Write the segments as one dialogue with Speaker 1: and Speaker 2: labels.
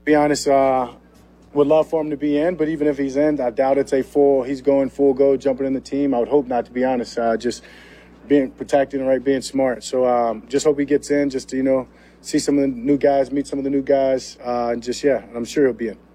Speaker 1: be honest, would love for him to be in, but even if he's in, I doubt it's he's going full go, jumping in the team. I would hope not, to be honest, just being protecting and being smart. So just hope he gets in, just to, see some of the new guys, meet some of the new guys, and I'm sure he'll be in.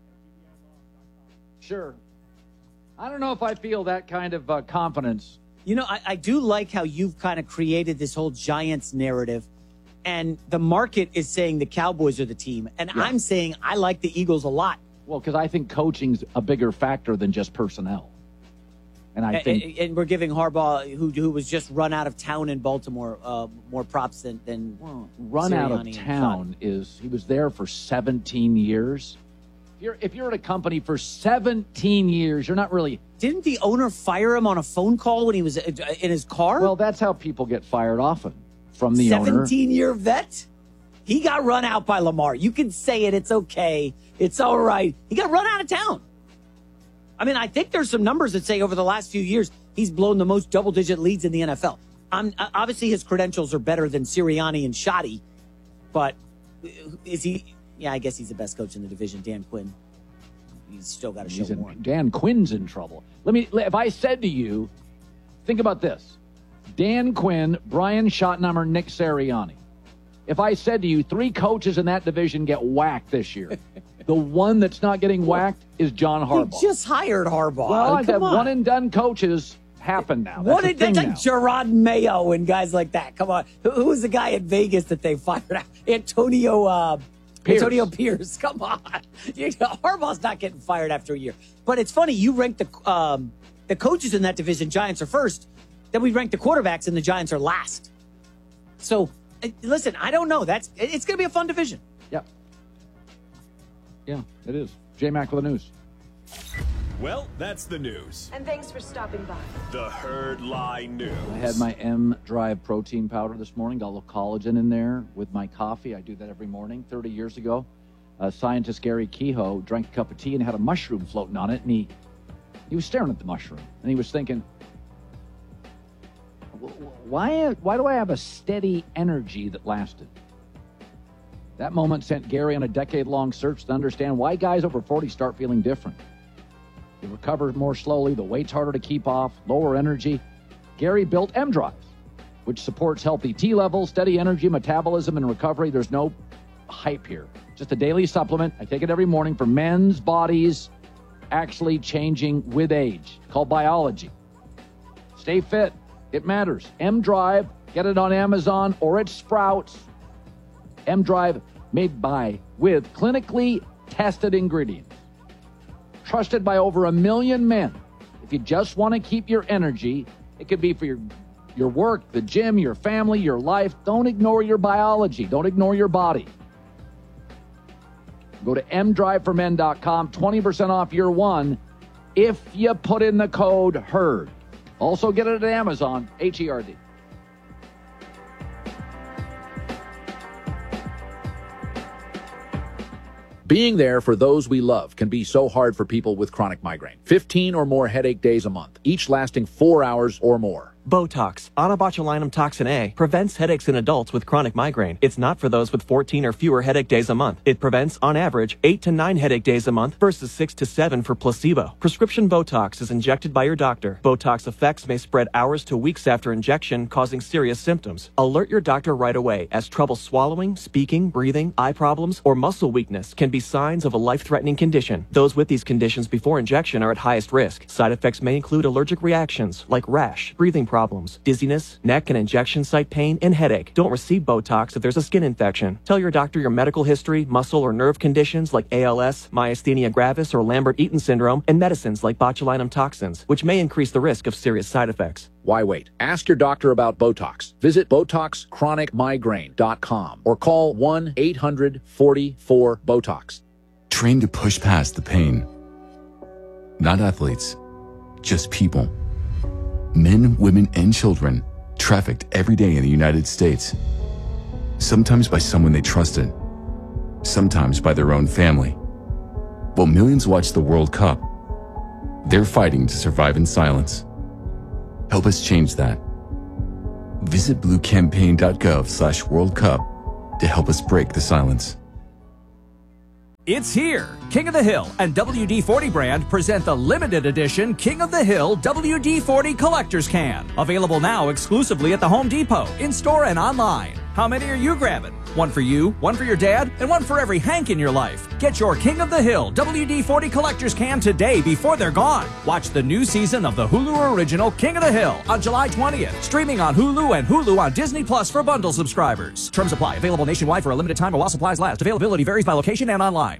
Speaker 2: Sure. I don't know if I feel that kind of confidence.
Speaker 3: I do like how you've kind of created this whole Giants narrative, and the market is saying the Cowboys are the team, and yeah. I'm saying I like the Eagles a lot.
Speaker 2: Well, because I think coaching's a bigger factor than just personnel. And I think,
Speaker 3: and we're giving Harbaugh, who was just run out of town in Baltimore, more props than
Speaker 2: run
Speaker 3: Sirianni
Speaker 2: out of town he was there for 17 years. If you're at a company for 17 years, you're not really.
Speaker 3: Didn't the owner fire him on a phone call when he was in his car?
Speaker 2: Well, that's how people get fired often from the owner.
Speaker 3: 17-year vet. He got run out by Lamar. You can say it. It's okay. It's all right. He got run out of town. I mean, I think there's some numbers that say over the last few years, he's blown the most double-digit leads in the NFL. Obviously, his credentials are better than Sirianni and Shoddy, but is he? Yeah, I guess he's the best coach in the division. Dan Quinn. He's still got to show more.
Speaker 2: Dan Quinn's in trouble. If I said to you, think about this. Dan Quinn, Brian Schottenheimer, Nick Sirianni. If I said to you, 3 coaches in that division get whacked this year, the one that's not getting whacked is John Harbaugh.
Speaker 3: He just hired Harbaugh.
Speaker 2: Well, that one-and-done coaches happen now.
Speaker 3: That's like Gerard Mayo and guys like that. Come on. Who was the guy at Vegas that they fired out? Antonio Pierce. Come on. Harbaugh's not getting fired after a year. But it's funny, you ranked the coaches in that division, Giants are first. Then we ranked the quarterbacks, and the Giants are last. So, listen, I don't know. It's going to be a fun division.
Speaker 2: Yep. Yeah, it is. J-Mac with the news.
Speaker 4: Well, that's the news.
Speaker 5: And thanks for stopping by.
Speaker 4: The Herd Lie News.
Speaker 2: I had my M-Drive protein powder this morning. Got a little collagen in there with my coffee. I do that every morning. 30 years ago, scientist Gary Kehoe drank a cup of tea and had a mushroom floating on it. And he was staring at the mushroom. And he was thinking, why do I have a steady energy that lasted? That moment sent Gary on a decade-long search to understand why guys over 40 start feeling different. They recover more slowly, the weight's harder to keep off, lower energy. Gary built M-Drive, which supports healthy T levels, steady energy, metabolism, and recovery. There's no hype here. Just a daily supplement. I take it every morning for men's bodies actually changing with age. It's called biology. Stay fit. It matters. M-Drive. Get it on Amazon or at Sprouts. M-Drive made with clinically tested ingredients. Trusted by over 1 million men. If you just want to keep your energy, it could be for your work, the gym, your family, your life. Don't ignore your biology. Don't ignore your body. Go to mdriveformen.com, 20% off year one if you put in the code HERD. Also get it at Amazon, HERD.
Speaker 6: Being there for those we love can be so hard for people with chronic migraine. 15 or more headache days a month, each lasting 4 hours or more.
Speaker 7: Botox, onabotulinum toxin A, prevents headaches in adults with chronic migraine. It's not for those with 14 or fewer headache days a month. It prevents, on average, 8 to 9 headache days a month versus 6 to 7 for placebo. Prescription Botox is injected by your doctor. Botox effects may spread hours to weeks after injection, causing serious symptoms. Alert your doctor right away, as trouble swallowing, speaking, breathing, eye problems, or muscle weakness can be signs of a life-threatening condition. Those with these conditions before injection are at highest risk. Side effects may include allergic reactions like rash, breathing problems, dizziness, neck and injection site pain, and headache. Don't receive Botox if there's a skin infection. Tell your doctor your medical history, muscle or nerve conditions like ALS, myasthenia gravis, or Lambert-Eaton syndrome, and medicines like botulinum toxins, which may increase the risk of serious side effects.
Speaker 6: Why wait? Ask your doctor about Botox. Visit BotoxChronicMigraine.com or call 1-800-44-BOTOX.
Speaker 8: Train to push past the pain. Not athletes, just people. Men, women, and children trafficked every day in the United States. Sometimes by someone they trusted, sometimes by their own family. While millions watch the World Cup, they're fighting to survive in silence. Help us change that. Visit bluecampaign.gov/World Cup to help us break the silence.
Speaker 5: It's here. King of the Hill and WD-40 brand present the limited edition King of the Hill WD-40 Collector's Can. Available now exclusively at the Home Depot, in-store and online. How many are you grabbing? One for you, one for your dad, and one for every Hank in your life. Get your King of the Hill WD-40 Collector's Can today before they're gone. Watch the new season of the Hulu original King of the Hill on July 20th. Streaming on Hulu and Hulu on Disney Plus for bundle subscribers. Terms apply. Available nationwide for a limited time while supplies last. Availability varies by location and online.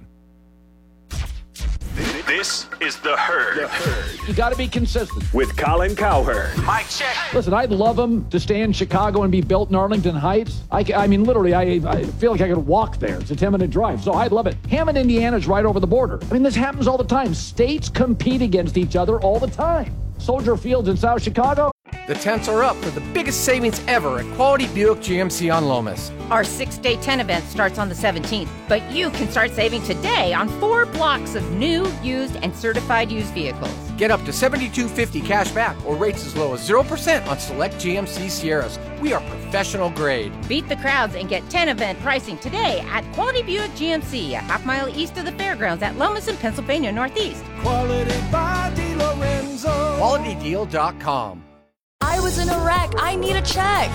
Speaker 4: This is The Herd.
Speaker 2: You got to be consistent.
Speaker 4: With Colin Cowherd.
Speaker 3: Mike, check.
Speaker 2: Listen, I'd love him to stay in Chicago and be built in Arlington Heights. I mean, literally, I feel like I could walk there. It's a 10-minute drive, so I'd love it. Hammond, Indiana's right over the border. I mean, this happens all the time. States compete against each other all the time. Soldier Field's in South Chicago.
Speaker 9: The temps are up for the biggest savings ever at Quality Buick GMC on Lomas.
Speaker 10: Our 6-day 10 event starts on the 17th, but you can start saving today on 4 blocks of new, used, and certified used vehicles.
Speaker 9: Get up to $7,250 cash back or rates as low as 0% on select GMC Sierras. We are professional grade.
Speaker 10: Beat the crowds and get 10 event pricing today at Quality Buick GMC, a half-mile east of the fairgrounds at Lomas in Pennsylvania Northeast.
Speaker 9: Quality by DeLorenzo. QualityDeal.com.
Speaker 11: I was in a wreck. I need a check.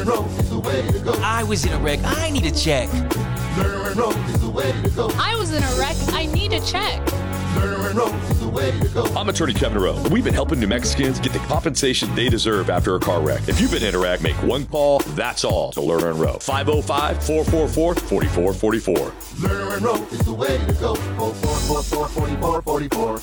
Speaker 12: I was in a wreck. I need a check.
Speaker 11: I was in a wreck. I need a check.
Speaker 13: I'm attorney Kevin Rowe. We've been helping New Mexicans get the compensation they deserve after a car wreck. If you've been in a wreck, make one call. That's all to Lerner and Rowe. 505-444-4444.
Speaker 14: Lerner and Rowe is the way to go. 444-4444.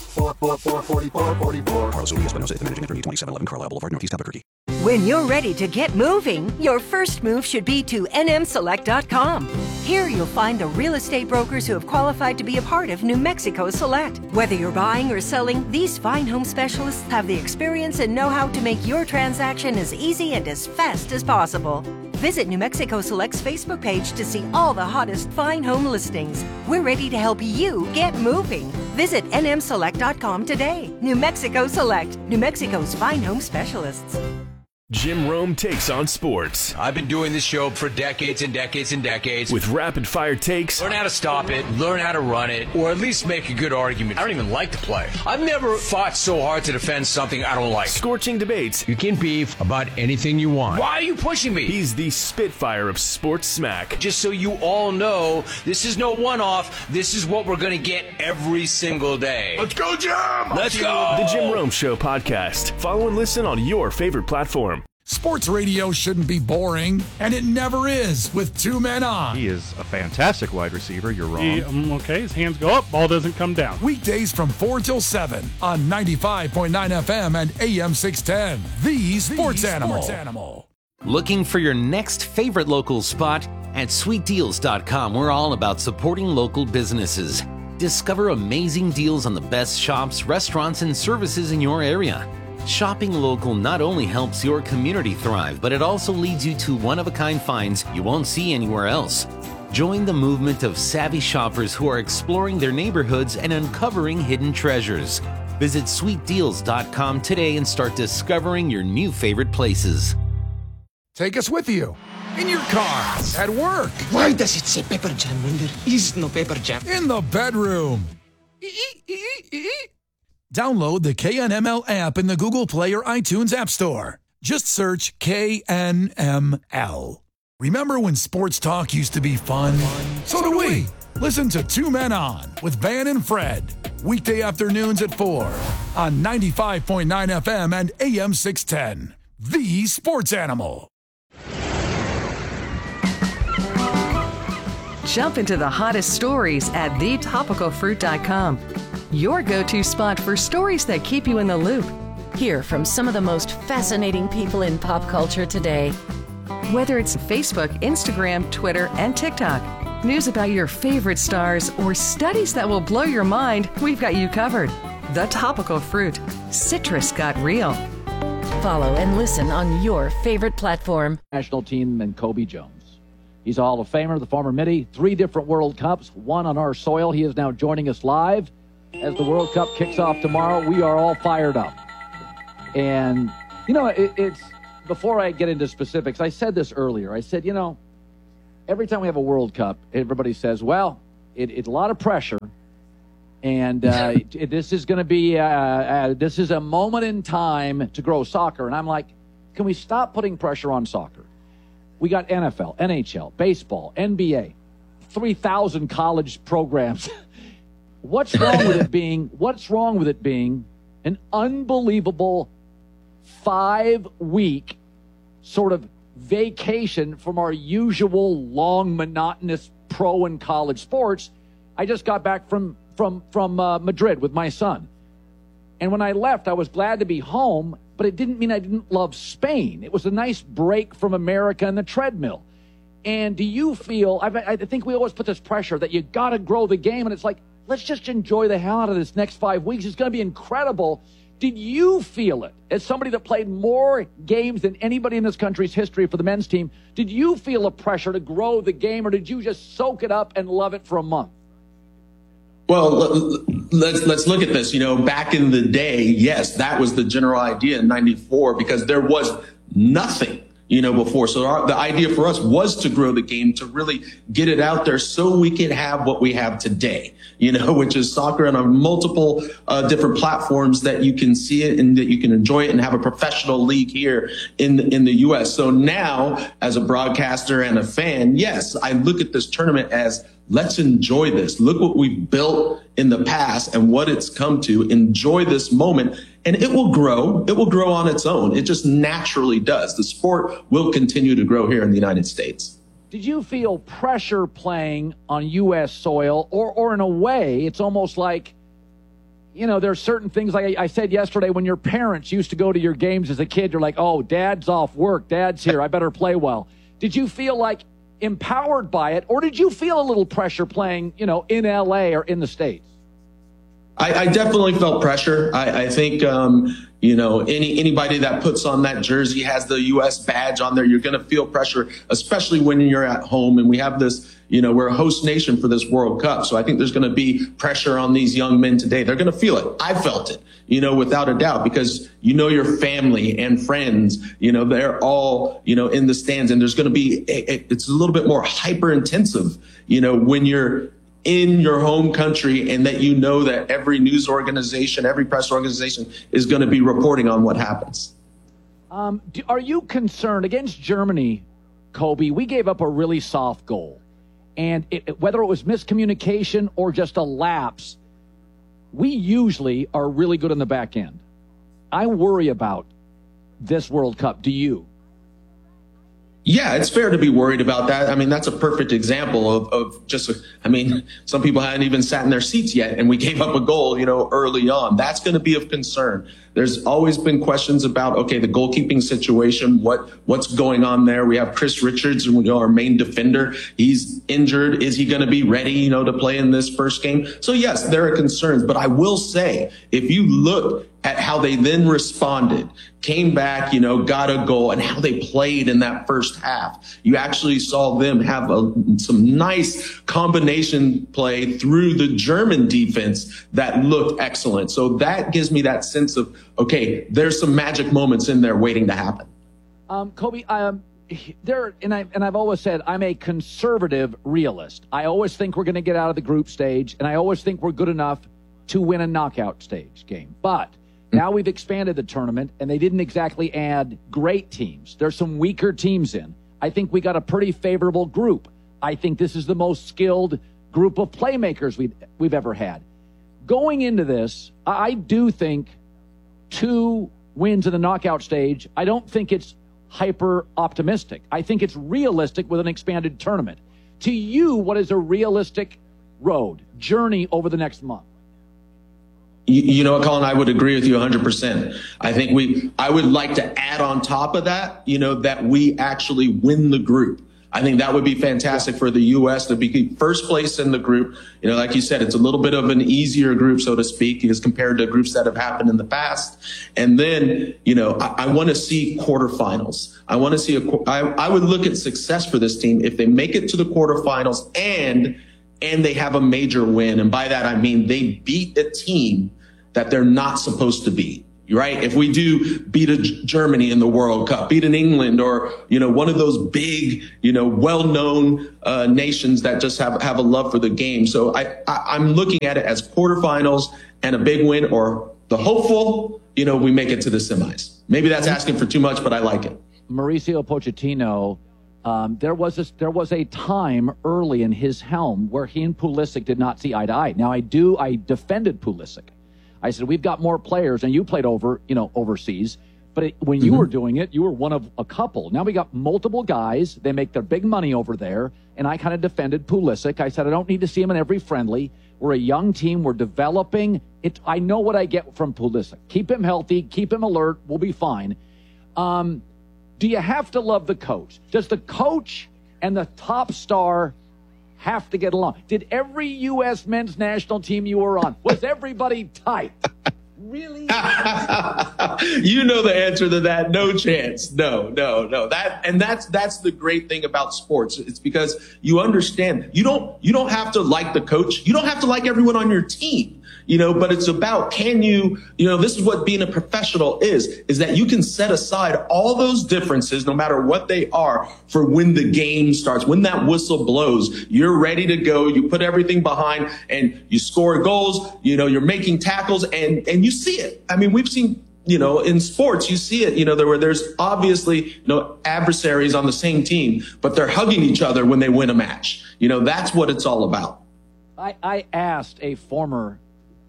Speaker 14: 444-4444.
Speaker 15: Carlos Urias, Espinosa, the managing attorney, 2711 Carlisle Boulevard, Northeast Albuquerque.
Speaker 16: When you're ready to get moving, your first move should be to nmselect.com. Here you'll find the real estate brokers who have qualified to be a part of New Mexico Select. Whether you're buying or selling, these fine home specialists have the experience and know-how to make your transaction as easy and as fast as possible. Visit New Mexico Select's Facebook page to see all the hottest fine home listings. We're ready to help you get moving. Visit nmselect.com today. New Mexico Select, New Mexico's fine home specialists.
Speaker 4: Jim Rome takes on sports.
Speaker 17: I've been doing this show for decades and decades and decades.
Speaker 4: With rapid-fire takes.
Speaker 17: Learn how to stop it, learn how to run it, or at least make a good argument. I don't even like the play. I've never fought so hard to defend something I don't like.
Speaker 4: Scorching debates.
Speaker 17: You can beef about anything you want. Why are you pushing me?
Speaker 4: He's the Spitfire of sports smack.
Speaker 17: Just so you all know, this is no one-off. This is what we're going to get every single day.
Speaker 4: Let's go, Jim!
Speaker 17: Let's go!
Speaker 4: The Jim Rome Show podcast. Follow and listen on your favorite platform.
Speaker 18: Sports radio shouldn't be boring, and it never is with Two Men On.
Speaker 19: He is a fantastic wide receiver. You're wrong.
Speaker 20: Okay, his hands go up, ball doesn't come down.
Speaker 18: Weekdays from 4 till 7 on 95.9 FM and AM 610. The Sports Animal.
Speaker 21: Looking for your next favorite local spot? At sweetdeals.com, we're all about supporting local businesses. Discover amazing deals on the best shops, restaurants, and services in your area. Shopping local not only helps your community thrive, but it also leads you to one-of-a-kind finds you won't see anywhere else. Join the movement of savvy shoppers who are exploring their neighborhoods and uncovering hidden treasures. Visit sweetdeals.com today and start discovering your new favorite places.
Speaker 18: Take us with you. In your car, at work.
Speaker 22: Why does it say Pepper Jam when there is no Pepper Jam?
Speaker 18: In the bedroom. Download the KNML app in the Google Play or iTunes App Store. Just search KNML. Remember when sports talk used to be fun? So do we. Listen to Two Men On with Van and Fred. Weekday afternoons at 4 on 95.9 FM and AM 610. The Sports Animal.
Speaker 23: Jump into the hottest stories at thetopicalfruit.com. Your go-to spot for stories that keep you in the loop.
Speaker 24: Hear from some of the most fascinating people in pop culture today.
Speaker 23: Whether it's Facebook, Instagram, Twitter, and TikTok, news about your favorite stars, or studies that will blow your mind, we've got you covered. The Topical Fruit. Citrus got real.
Speaker 24: Follow and listen on your favorite platform.
Speaker 2: National team and Kobe Jones. He's a Hall of Famer, the former Mitty, 3 different World Cups, 1 on our soil. He is now joining us live. As the World Cup kicks off tomorrow, we are all fired up. And, you know, it's before I get into specifics, I said this earlier. I said, you know, every time we have a World Cup, everybody says, well, it's a lot of pressure And this is going to be this is a moment in time to grow soccer. And I'm like, can we stop putting pressure on soccer? We got NFL, NHL, baseball, NBA, 3,000 college programs. What's wrong with it being an unbelievable 5-week sort of vacation from our usual long, monotonous pro and college sports? I just got back from Madrid with my son. And when I left, I was glad to be home, but it didn't mean I didn't love Spain. It was a nice break from America and the treadmill. And do you feel, I think we always put this pressure that you got to grow the game, and it's like, let's just enjoy the hell out of this next 5 weeks. It's going to be incredible. Did you feel it, as somebody that played more games than anybody in this country's history for the men's team, did you feel a pressure to grow the game, or did you just soak it up and love it for a month?
Speaker 1: Well, let's look at this. Back in the day, yes, that was the general idea in '94 because there was nothing, before. So the idea for us was to grow the game, to really get it out there so we can have what we have today, which is soccer on multiple different platforms that you can see it and that you can enjoy it and have a professional league here in the U.S. So now, as a broadcaster and a fan, yes, I look at this tournament as let's enjoy this. Look what we've built in the past and what it's come to. Enjoy this moment. And it will grow. It will grow on its own. It just naturally does. The sport will continue to grow here in the United States.
Speaker 2: Did you feel pressure playing on U.S. soil? Or in a way, it's almost like, there's certain things, like I said yesterday, when your parents used to go to your games as a kid, you're like, oh, Dad's off work. Dad's here. I better play well. Did you feel like empowered by it, or did you feel a little pressure playing, in L.A. or in the States?
Speaker 1: I definitely felt pressure. I think, anybody that puts on that jersey has the U.S. badge on there. You're going to feel pressure, especially when you're at home. And we have this, we're a host nation for this World Cup. So I think there's going to be pressure on these young men today. They're going to feel it. I felt it, without a doubt, because, your family and friends, they're all, in the stands. And there's going to be, it's a little bit more hyper intensive, when you're in your home country and that that every news organization, every press organization is going to be reporting on what happens.
Speaker 2: Are you concerned against Germany, Kobe? We gave up a really soft goal. And whether it was miscommunication or just a lapse, we usually are really good on the back end. I worry about this World Cup. Do you?
Speaker 1: Yeah, it's fair to be worried about that. I mean, that's a perfect example of just, some people hadn't even sat in their seats yet, and we gave up a goal, early on. That's going to be of concern. There's always been questions about, the goalkeeping situation, what's going on there. We have Chris Richards, our main defender. He's injured. Is he going to be ready, to play in this first game? So yes, there are concerns, but I will say, if you look at how they then responded, came back, got a goal, and how they played in that first half. You actually saw them have some nice combination play through the German defense that looked excellent. So that gives me that sense of, there's some magic moments in there waiting to happen.
Speaker 2: Kobe, I've always said I'm a conservative realist. I always think we're going to get out of the group stage, and I always think we're good enough to win a knockout stage game. But now we've expanded the tournament, and they didn't exactly add great teams. There's some weaker teams in. I think we got a pretty favorable group. I think this is the most skilled group of playmakers we've ever had. Going into this, I do think 2 wins in the knockout stage. I don't think it's hyper optimistic. I think it's realistic with an expanded tournament. To you, what is a realistic journey over the next month?
Speaker 1: You know what, Colin, I would agree with you 100%. I think I would like to add on top of that, that we actually win the group. I think that would be fantastic for the U.S. to be first place in the group. Like you said, it's a little bit of an easier group, so to speak, as compared to groups that have happened in the past. And then, I want to see quarterfinals. I want to see I would look at success for this team if they make it to the quarterfinals and they have a major win. And by that, I mean they beat a team that they're not supposed to beat. right? If we do beat a Germany in the World Cup, beat an England or, one of those big, well-known nations that just have a love for the game. So I'm looking at it as quarterfinals and a big win, or the hopeful, we make it to the semis. Maybe that's asking for too much, but I like it.
Speaker 2: Mauricio Pochettino, there was a time early in his helm where he and Pulisic did not see eye to eye. Now, I defended Pulisic. I said, we've got more players, and you played overseas. But when you were doing it, you were one of a couple. Now we got multiple guys. They make their big money over there. And I kind of defended Pulisic. I said, I don't need to see him in every friendly. We're a young team. We're developing. I know what I get from Pulisic. Keep him healthy. Keep him alert. We'll be fine. Do you have to love the coach? Does the coach and the top star have to get along? Did every U.S. men's national team you were on, was everybody tight? Really?
Speaker 1: You know the answer to that. No chance. No. That's the great thing about sports. It's because you understand you don't have to like the coach. You don't have to like everyone on your team. But it's about, can you, this is what being a professional is that you can set aside all those differences, no matter what they are, for when the game starts, when that whistle blows, you're ready to go. You put everything behind and you score goals, you're making tackles and you see it. I mean, we've seen, in sports, you see it, where there's obviously adversaries on the same team, but they're hugging each other when they win a match. That's what it's all about.
Speaker 2: I asked a former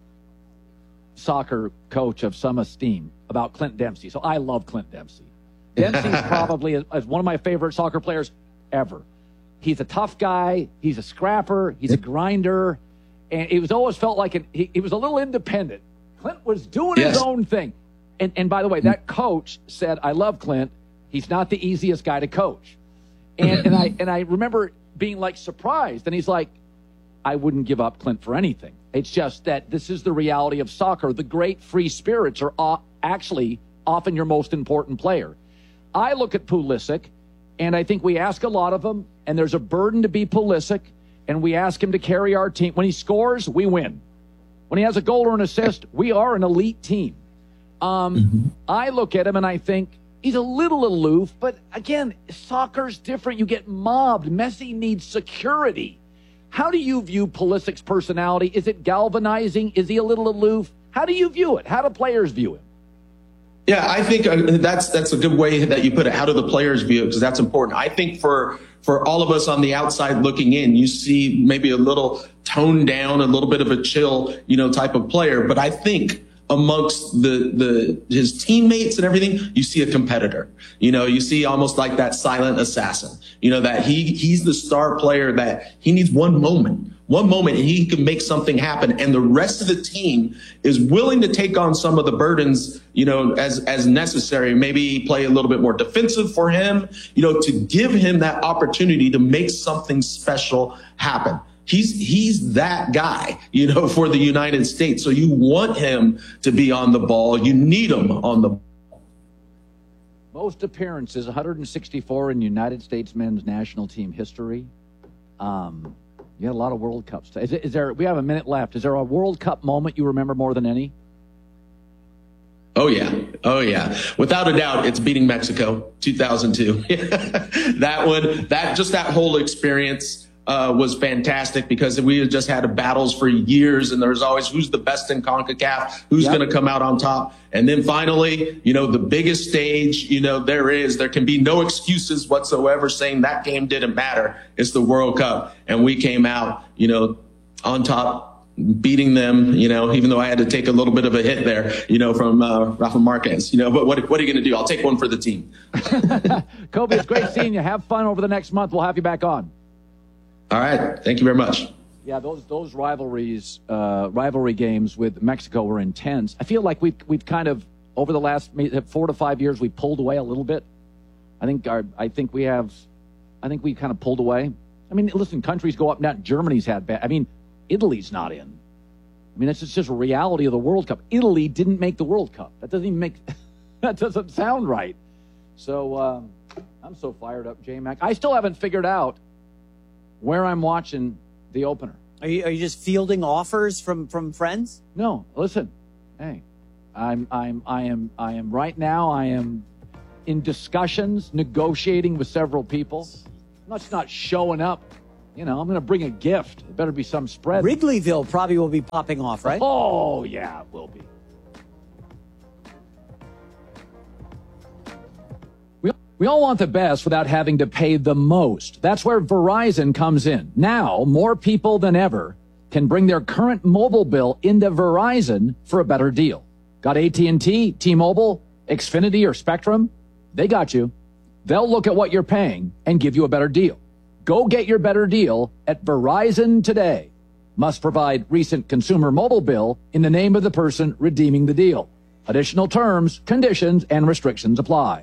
Speaker 2: soccer coach of some esteem about Clint Dempsey. So I love Clint Dempsey. Dempsey's probably is one of my favorite soccer players ever. He's a tough guy. He's a scrapper. He's a grinder. And it was always felt like he was a little independent. Clint was doing his own thing. And by the way, that coach said, I love Clint. He's not the easiest guy to coach. And I remember being like surprised. And he's like, I wouldn't give up Clint for anything. It's just that this is the reality of soccer. The great free spirits are actually often your most important player. I look at Pulisic, and I think we ask a lot of him, and there's a burden to be Pulisic, and we ask him to carry our team. When he scores, we win. When he has a goal or an assist, we are an elite team. I look at him, and I think he's a little aloof, but again, soccer's different. You get mobbed. Messi needs security. How do you view Pulisic's personality? Is it galvanizing? Is he a little aloof? How do you view it? How do players view him?
Speaker 1: Yeah, I think that's a good way that you put it. How do the players view it? Because that's important. I think for all of us on the outside looking in, you see maybe a little toned down, a little bit of a chill, type of player. But I think amongst his teammates and everything, you see a competitor. You see almost like that silent assassin. That he's the star player, that he needs one moment and he can make something happen. And the rest of the team is willing to take on some of the burdens, as necessary. Maybe play a little bit more defensive for him, to give him that opportunity to make something special happen. He's that guy, for the United States. So you want him to be on the ball. You need him on the ball.
Speaker 2: Most appearances, 164 in United States men's national team history. You had a lot of World Cups. Is there? We have a minute left. Is there a World Cup moment you remember more than any?
Speaker 1: Oh yeah. Without a doubt, it's beating Mexico, 2002. That whole experience was fantastic, because we had just had battles for years, and there's always who's the best in CONCACAF, who's going to come out on top. And then finally, the biggest stage, there can be no excuses whatsoever saying that game didn't matter. It's the World Cup. And we came out, on top, beating them, even though I had to take a little bit of a hit there, from Rafa Marquez, but what are you going to do? I'll take one for the team.
Speaker 2: Kobe, it's great seeing you. Have fun over the next month. We'll have you back on.
Speaker 1: All right. Thank you very much.
Speaker 2: Yeah, those rivalry games with Mexico were intense. I feel like we've kind of, over the last 4 to 5 years, we pulled away a little bit. I think we kind of pulled away. I mean, listen, countries go up and down. Germany's had bad. I mean, Italy's not in. I mean, it's just a reality of the World Cup. Italy didn't make the World Cup. That doesn't sound right. So I'm so fired up, J-Mac. I still haven't figured out where I'm watching the opener.
Speaker 3: Are you just fielding offers from friends?
Speaker 2: No. Listen, hey, I am right now. I am in discussions, negotiating with several people. I'm just not showing up. I'm going to bring a gift. It better be some spread.
Speaker 3: Wrigleyville probably will be popping off, right?
Speaker 2: Oh, yeah, it will be. We all want the best without having to pay the most. That's where Verizon comes in. Now, more people than ever can bring their current mobile bill into Verizon for a better deal. Got AT&T, T-Mobile, Xfinity, or Spectrum? They got you. They'll look at what you're paying and give you a better deal. Go get your better deal at Verizon today. Must provide recent consumer mobile bill in the name of the person redeeming the deal. Additional terms, conditions, and restrictions apply.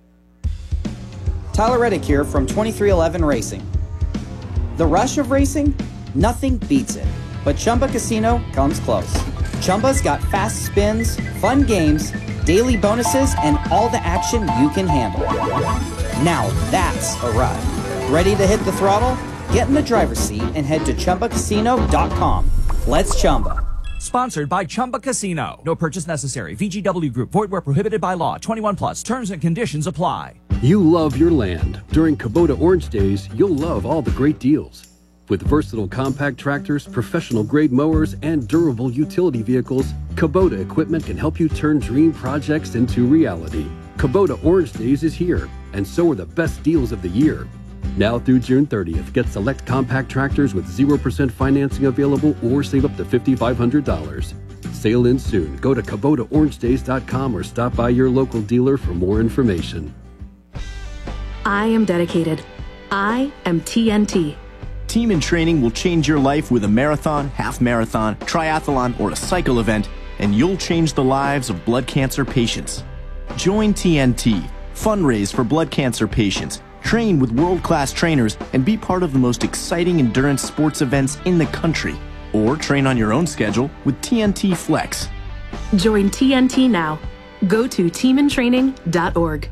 Speaker 5: Tyler Reddick here from 2311 Racing. The rush of racing? Nothing beats it. But Chumba Casino comes close. Chumba's got fast spins, fun games, daily bonuses, and all the action you can handle. Now that's a ride. Ready to hit the throttle? Get in the driver's seat and head to ChumbaCasino.com. Let's Chumba.
Speaker 6: Sponsored by Chumba Casino. No purchase necessary. VGW Group. Void where prohibited by law. 21 plus. Terms and conditions apply.
Speaker 7: You love your land. During Kubota Orange Days, you'll love all the great deals. With versatile compact tractors, professional-grade mowers, and durable utility vehicles, Kubota equipment can help you turn dream projects into reality. Kubota Orange Days is here, and so are the best deals of the year. Now through June 30th, get select compact tractors with 0% financing available or save up to $5,500. Sale ends soon. Go to KubotaOrangeDays.com or stop by your local dealer for more information.
Speaker 24: I am dedicated. I am TNT.
Speaker 8: Team in Training will change your life with a marathon, half marathon, triathlon, or a cycle event, and you'll change the lives of blood cancer patients. Join TNT, fundraise for blood cancer patients, train with world-class trainers, and be part of the most exciting endurance sports events in the country. Or train on your own schedule with TNT Flex.
Speaker 24: Join TNT now. Go to teamintraining.org.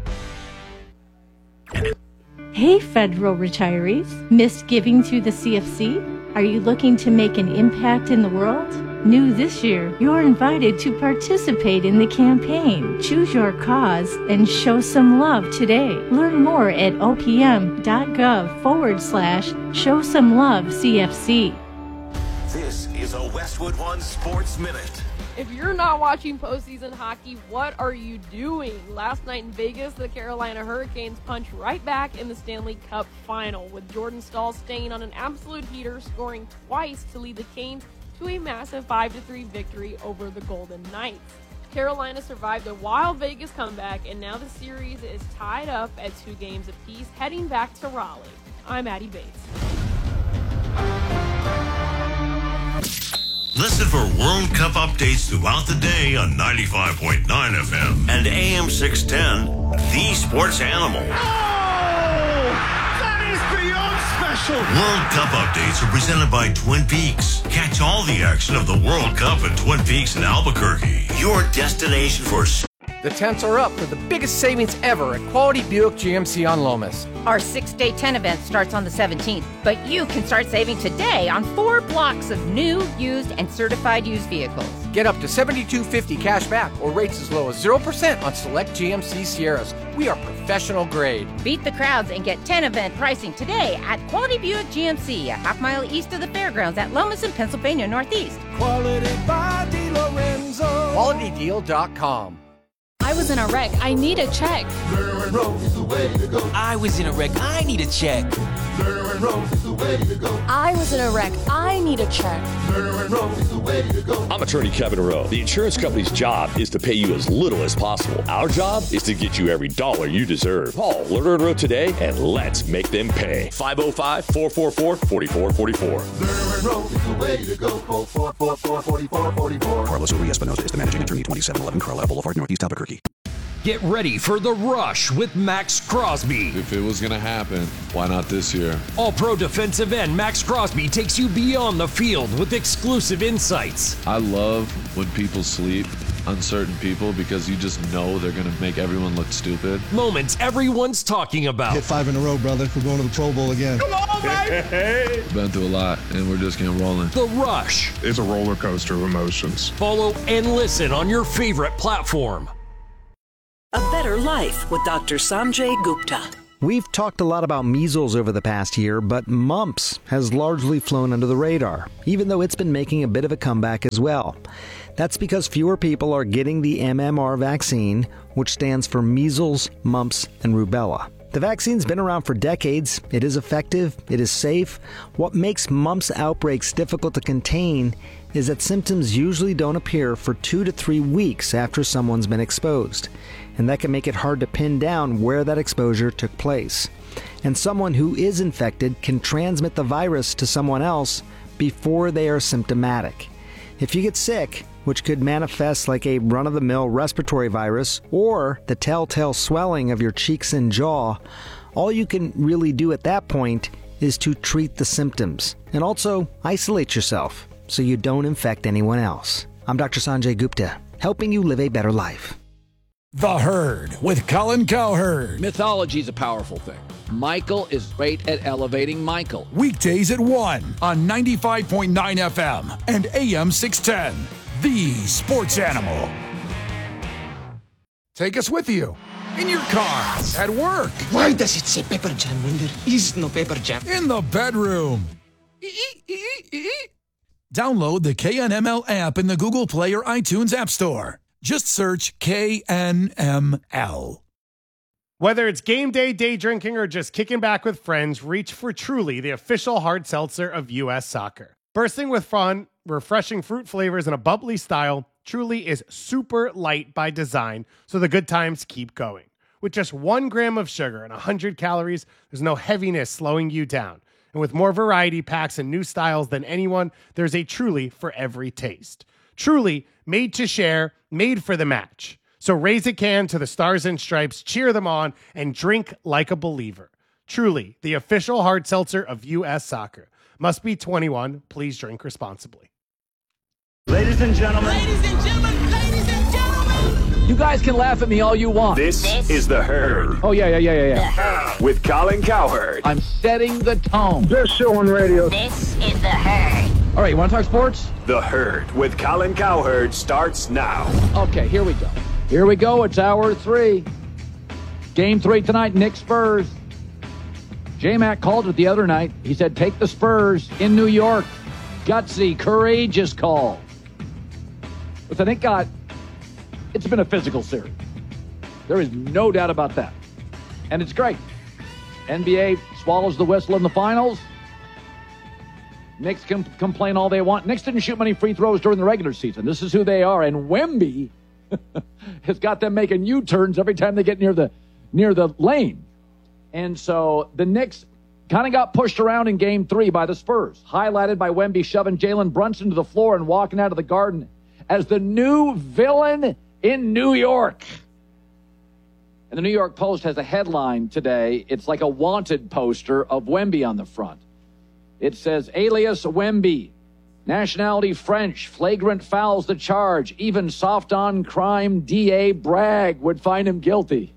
Speaker 25: Hey, federal retirees. Missed giving to the CFC? Are you looking to make an impact in the world? New this year, you're invited to participate in the campaign. Choose your cause and show some love today. Learn more at opm.gov/show some love CFC.
Speaker 26: This is a Westwood One Sports Minute.
Speaker 27: If you're not watching postseason hockey, what are you doing? Last night in Vegas, the Carolina Hurricanes punched right back in the Stanley Cup final, with Jordan Staal staying on an absolute heater, scoring twice to lead the Canes to a massive 5-3 victory over the Golden Knights. Carolina survived a wild Vegas comeback, and now the series is tied up at 2 games apiece, heading back to Raleigh. I'm Addie Bates.
Speaker 28: Listen for World Cup updates throughout the day on 95.9 FM and AM 610, The Sports Animal.
Speaker 26: Oh, that is beyond special.
Speaker 28: World Cup updates are presented by Twin Peaks. Catch all the action of the World Cup at Twin Peaks in Albuquerque. Your destination for...
Speaker 9: The temps are up for the biggest savings ever at Quality Buick GMC on Lomas.
Speaker 10: Our 6-day 10 event starts on the 17th, but you can start saving today on 4 blocks of new, used, and certified used vehicles.
Speaker 9: Get up to $72.50 cash back or rates as low as 0% on select GMC Sierras. We are professional grade.
Speaker 10: Beat the crowds and get 10 event pricing today at Quality Buick GMC, a half-mile east of the fairgrounds at Lomas in Pennsylvania Northeast.
Speaker 26: Quality by DeLorenzo.
Speaker 9: QualityDeal.com.
Speaker 11: I was in a wreck. I need a check.
Speaker 14: Lerner Road is the way to go.
Speaker 12: I was in a wreck. I need a check.
Speaker 14: Lerner Road is the way to go.
Speaker 11: I was in a wreck. I need a check.
Speaker 14: Lerner Road is the way to go.
Speaker 13: I'm attorney Kevin Rowe. The insurance company's job is to pay you as little as possible. Our job is to get you every dollar you deserve. Call Lerner Road today and let's make them pay. 505-444-4444.
Speaker 14: Lerner Road is the way to go. 444-4444.
Speaker 15: Carlos Urias Espinosa is the managing attorney, 2711 Carlisle Boulevard, Northeast Albuquerque.
Speaker 29: Get ready for The Rush with Max Crosby.
Speaker 30: If it was going to happen, why not this year?
Speaker 29: All-Pro defensive end Max Crosby takes you beyond the field with exclusive insights.
Speaker 30: I love when people sleep. uncertain people because you just know they're going to make everyone look stupid.
Speaker 29: Moments everyone's talking about.
Speaker 1: Hit 5 in a row, brother. We're going to the Pro Bowl again.
Speaker 29: Come on, baby!
Speaker 30: We've been through a lot, and we're just getting rolling.
Speaker 29: The Rush.
Speaker 4: It's a roller coaster of emotions.
Speaker 29: Follow and listen on your favorite platform.
Speaker 16: A Better Life with Dr. Sanjay Gupta.
Speaker 17: We've talked a lot about measles over the past year, but mumps has largely flown under the radar, even though it's been making a bit of a comeback as well. That's because fewer people are getting the MMR vaccine, which stands for measles, mumps, and rubella. The vaccine's been around for decades, it is effective, it is safe. What makes mumps outbreaks difficult to contain is that symptoms usually don't appear for 2 to 3 weeks after someone's been exposed, and that can make it hard to pin down where that exposure took place. And someone who is infected can transmit the virus to someone else before they are symptomatic. If you get sick, which could manifest like a run-of-the-mill respiratory virus or the telltale swelling of your cheeks and jaw, all you can really do at that point is to treat the symptoms and also isolate yourself so you don't infect anyone else. I'm Dr. Sanjay Gupta, helping you live a better life.
Speaker 18: The Herd with Colin Cowherd.
Speaker 2: Mythology is a powerful thing. Michael is great at elevating Michael.
Speaker 18: Weekdays at 1 on 95.9 FM and AM 610. The Sports Animal. Take us with you. In your car, at work.
Speaker 12: Why does it say Pepper Jam when there is no Pepper Jam?
Speaker 18: In the bedroom. Download the KNML app in the Google Play or iTunes App Store. Just search KNML.
Speaker 19: Whether it's game day, day drinking, or just kicking back with friends, reach for Truly, the official hard seltzer of U.S. soccer. Bursting with fun, refreshing fruit flavors, and a bubbly style, Truly is super light by design, so the good times keep going. With just 1 gram of sugar and 100 calories, there's no heaviness slowing you down. And with more variety packs and new styles than anyone, there's a Truly for every taste. Truly, made to share, made for the match. So raise a can to the Stars and Stripes, cheer them on, and drink like a believer. Truly, the official hard seltzer of U.S. soccer. Must be 21. Please drink responsibly.
Speaker 20: Ladies and gentlemen.
Speaker 27: Ladies and gentlemen. Ladies and gentlemen.
Speaker 2: You guys can laugh at me all you want.
Speaker 21: This is The Herd.
Speaker 2: Oh, yeah.
Speaker 20: The Herd.
Speaker 21: With Colin Cowherd.
Speaker 2: I'm setting the tone.
Speaker 20: Best show on radio.
Speaker 27: This is The Herd.
Speaker 2: All right, you want to talk sports?
Speaker 21: The Herd with Colin Cowherd starts now.
Speaker 2: Okay, here we go. Here we go. It's hour 3. Game 3 tonight, Knicks Spurs. J-Mac called it the other night. He said, take the Spurs in New York. Gutsy, courageous call. But I think, it's been a physical series. There is no doubt about that. And it's great. NBA swallows the whistle in the finals. Knicks can complain all they want. Knicks didn't shoot many free throws during the regular season. This is who they are. And Wemby has got them making U-turns every time they get near the lane. And so the Knicks kind of got pushed around in Game 3 by the Spurs, highlighted by Wemby shoving Jalen Brunson to the floor and walking out of the Garden as the new villain in New York. And the New York Post has a headline today. It's like a wanted poster of Wemby on the front. It says, alias Wemby, nationality French, flagrant fouls the charge. Even soft on crime DA Bragg would find him guilty.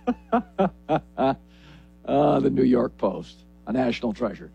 Speaker 2: The New York Post, a national treasure.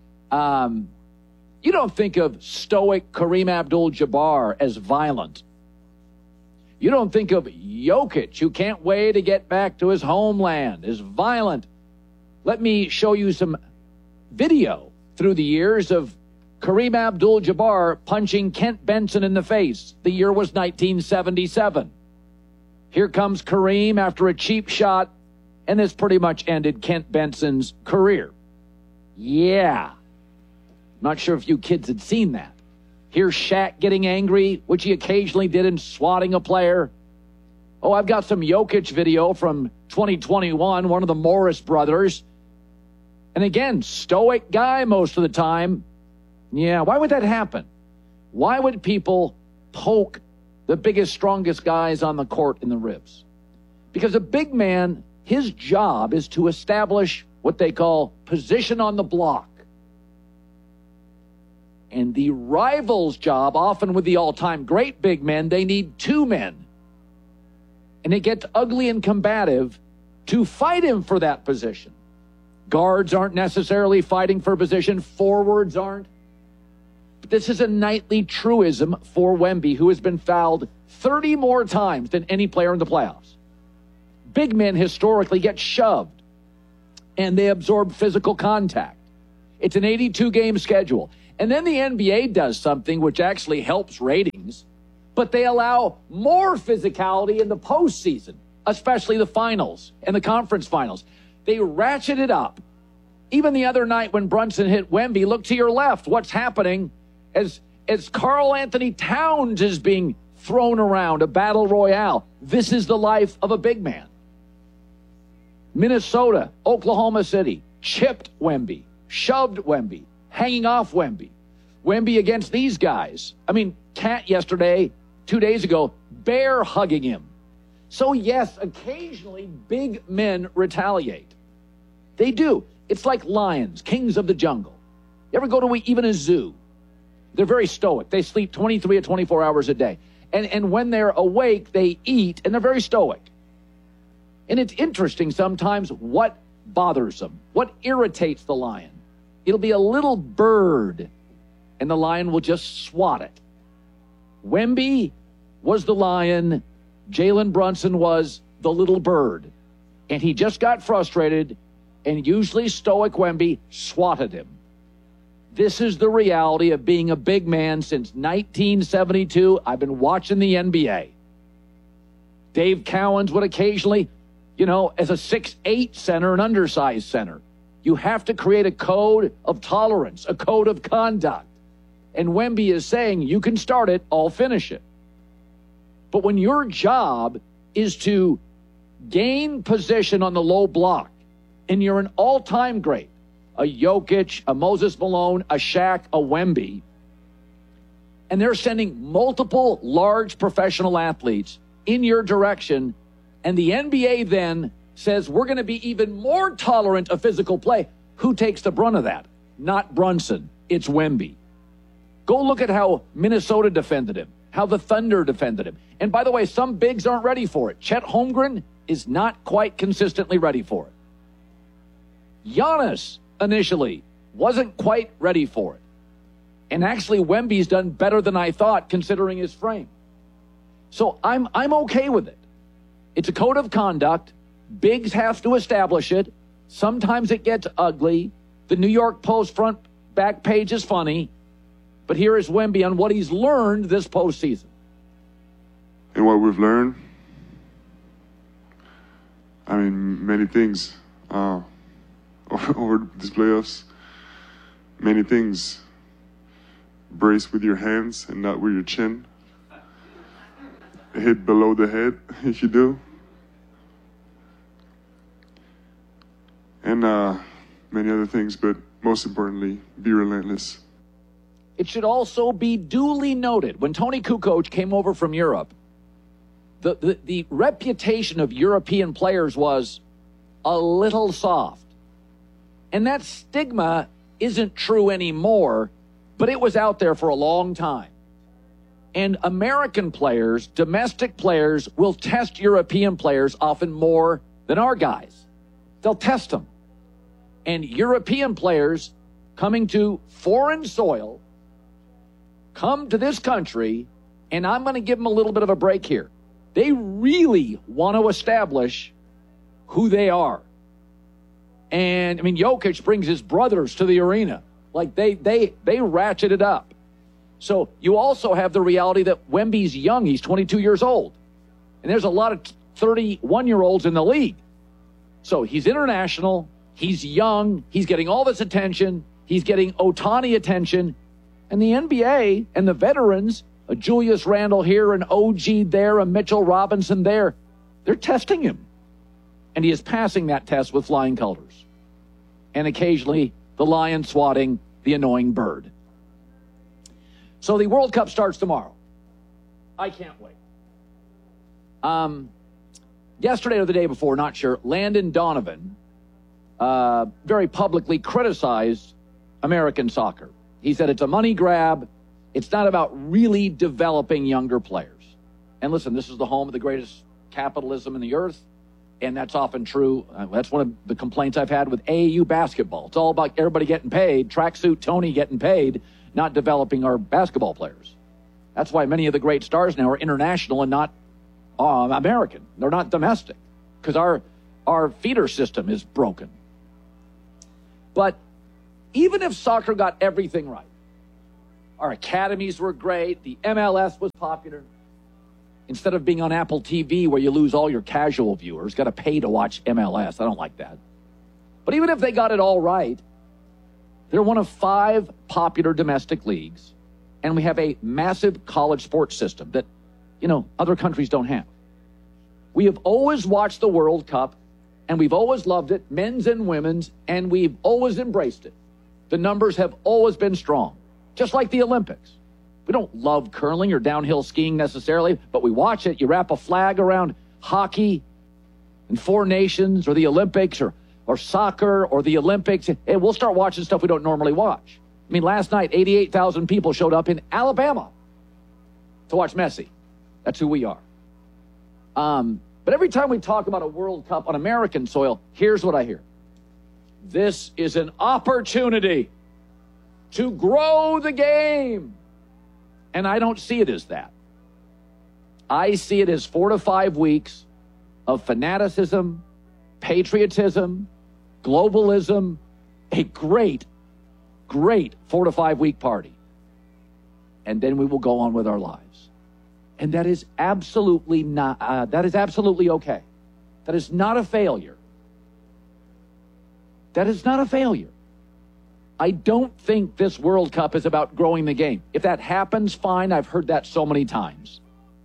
Speaker 2: You don't think of stoic Kareem Abdul-Jabbar as violent. You don't think of Jokic, who can't wait to get back to his homeland, as violent. Let me show you some video through the years of Kareem Abdul-Jabbar punching Kent Benson in the face. The year was 1977. Here comes Kareem after a cheap shot, and this pretty much ended Kent Benson's career. Yeah. Not sure if you kids had seen that. Here's Shaq getting angry, which he occasionally did in swatting a player. Oh, I've got some Jokic video from 2021, one of the Morris brothers. And again, stoic guy most of the time. Yeah, why would that happen? Why would people poke the biggest, strongest guys on the court in the ribs? Because a big man, his job is to establish what they call position on the block. And the rival's job, often with the all-time great big men, they need two men. And it gets ugly and combative to fight him for that position. Guards aren't necessarily fighting for position. Forwards aren't. But this is a nightly truism for Wemby, who has been fouled 30 more times than any player in the playoffs. Big men historically get shoved, and they absorb physical contact. It's an 82-game schedule. And then the NBA does something which actually helps ratings, but they allow more physicality in the postseason, especially the finals and the conference finals. They ratchet it up. Even the other night when Brunson hit Wemby, look to your left. What's happening as Karl Anthony Towns is being thrown around, a battle royale. This is the life of a big man. Minnesota, Oklahoma City, chipped Wemby, shoved Wemby, hanging off Wemby. Wemby against these guys. I mean, Cat yesterday, 2 days ago, bear hugging him. So yes, occasionally big men retaliate. They do. It's like lions, kings of the jungle. You ever go to even a zoo? They're very stoic. They sleep 23 or 24 hours a day. And when they're awake, they eat, and they're very stoic. And it's interesting sometimes what bothers them, what irritates the lion. It'll be a little bird, and the lion will just swat it. Wemby was the lion. Jalen Brunson was the little bird. And he just got frustrated, and usually stoic Wemby swatted him. This is the reality of being a big man since 1972. I've been watching the NBA. Dave Cowens would occasionally, as a 6'8" center, an undersized center. You have to create a code of tolerance, a code of conduct. And Wemby is saying, you can start it, I'll finish it. But when your job is to gain position on the low block, and you're an all-time great, a Jokic, a Moses Malone, a Shaq, a Wemby, and they're sending multiple large professional athletes in your direction, and the NBA then says we're going to be even more tolerant of physical play, who takes the brunt of that? Not Brunson. It's Wemby. Go look at how Minnesota defended him, how the Thunder defended him. And by the way, some bigs aren't ready for it. Chet Holmgren is not quite consistently ready for it. Giannis initially wasn't quite ready for it. And actually, Wemby's done better than I thought, considering his frame. So I'm okay with it. It's a code of conduct. Bigs have to establish it. Sometimes it gets ugly. The New York Post front back page is funny. But here is Wemby on what he's learned this postseason.
Speaker 3: And what we've learned, many things over these playoffs. Many things. Brace with your hands and not with your chin. Hit below the head if you do. And many other things, but most importantly, be relentless.
Speaker 2: It should also be duly noted, when Tony Kukoc came over from Europe, the reputation of European players was a little soft. And that stigma isn't true anymore, but it was out there for a long time. And American players, domestic players, will test European players often more than our guys. They'll test them. And European players coming to foreign soil come to this country, and I'm going to give them a little bit of a break here. They really want to establish who they are. And, Jokic brings his brothers to the arena. Like, they ratchet it up. So you also have the reality that Wemby's young. He's 22 years old. And there's a lot of 31-year-olds in the league. So he's international. He's young. He's getting all this attention. He's getting Ohtani attention. And the NBA and the veterans, a Julius Randle here, an OG there, a Mitchell Robinson there, they're testing him. And he is passing that test with flying colors. And occasionally, the lion swatting the annoying bird. So the World Cup starts tomorrow. I can't wait. Yesterday or the day before, not sure, Landon Donovan very publicly criticized American soccer. He said it's a money grab. It's not about really developing younger players. And listen, this is the home of the greatest capitalism in the earth, and that's often true. That's one of the complaints I've had with AAU basketball. It's all about everybody getting paid, tracksuit Tony getting paid, not developing our basketball players. That's why many of the great stars now are international and not American. They're not domestic because our feeder system is broken. But even if soccer got everything right, our academies were great, the MLS was popular, instead of being on Apple TV where you lose all your casual viewers, got to pay to watch MLS. I don't like that. But even if they got it all right, they're one of 5 popular domestic leagues, and we have a massive college sports system that, other countries don't have. We have always watched the World Cup, and we've always loved it, men's and women's, and we've always embraced it. The numbers have always been strong, just like the Olympics. We don't love curling or downhill skiing necessarily, but we watch it. You wrap a flag around hockey and 4 nations or the Olympics or soccer or the Olympics, and we'll start watching stuff we don't normally watch. I mean, last night, 88,000 people showed up in Alabama to watch Messi. That's who we are. But every time we talk about a World Cup on American soil, here's what I hear. This is an opportunity to grow the game. And I don't see it as that. I see it as 4 to 5 weeks of fanaticism, patriotism, globalism, a great 4 to 5 week party. And then we will go on with our lives. And that is absolutely that is absolutely okay. That is not a failure. That is not a failure. I don't think this World Cup is about growing the game. If that happens, fine. I've heard that so many times.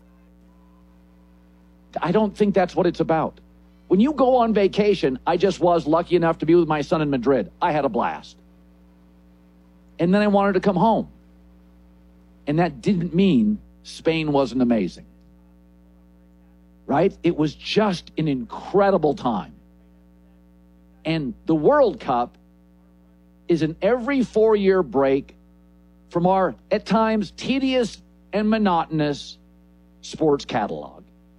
Speaker 2: I don't think that's what it's about. When you go on vacation, I just was lucky enough to be with my son in Madrid. I had a blast. And then I wanted to come home. And that didn't mean Spain wasn't amazing. Right? It was just an incredible time. And the World Cup is an every 4-year break from our, at times, tedious and monotonous sports catalog.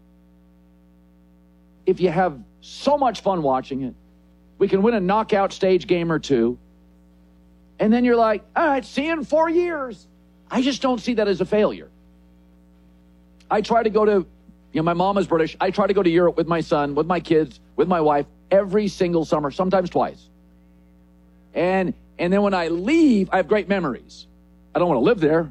Speaker 2: If you have so much fun watching it, we can win a knockout stage game or 2, and then you're like, all right, see you in 4 years. I just don't see that as a failure. I try to go to, my mom is British. I try to go to Europe with my son, with my kids, with my wife, every single summer, sometimes twice. And then when I leave, I have great memories. I don't want to live there.